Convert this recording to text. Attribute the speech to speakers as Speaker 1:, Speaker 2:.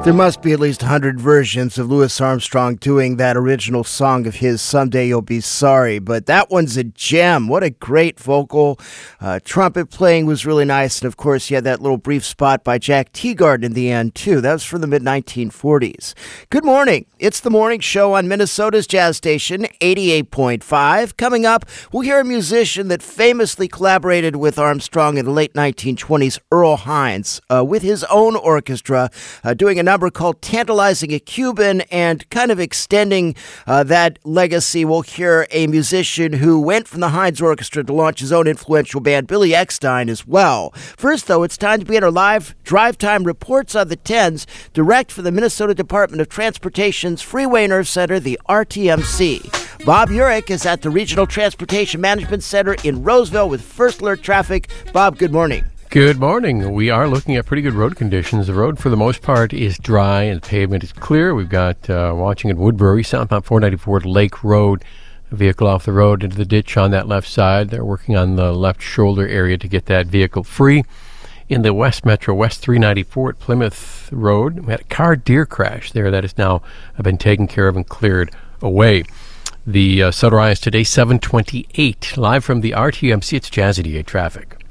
Speaker 1: There must be at least 100 versions of Louis Armstrong doing that original song of his, Someday You'll Be Sorry, but that one's a gem. What a great vocal. Trumpet playing was really nice, and of course you had that little brief spot by Jack Teagarden in the end, too. That was from the mid-1940s. Good morning. It's the morning show on Minnesota's Jazz Station, 88.5. Coming up, we'll hear a musician that famously collaborated with Armstrong in the late 1920s, Earl Hines, with his own orchestra, doing a number called Tantalizing a Cuban, and kind of extending that legacy. We'll hear a musician who went from the Hines Orchestra to launch his own influential band, Billy Eckstine, as well. First, though, it's time to begin our live drive time reports on the 10s, direct from the Minnesota Department of Transportation's Freeway Nerve Center, the RTMC. Bob Urich is at the Regional Transportation Management Center in Roseville with First Alert Traffic. Bob, good morning.
Speaker 2: Good morning. We are looking at pretty good road conditions. The road, for the most part, is dry and the pavement is clear. We've got watching at Woodbury, southbound 494 Lake Road, a vehicle off the road into the ditch on that left side. They're working on the left shoulder area to get that vehicle free. In the West Metro, West 394 at Plymouth Road, we had a car deer crash there that has now been taken care of and cleared away. The sunrise today, 7:28. Live from the RTMC, it's Jazz 88 Traffic.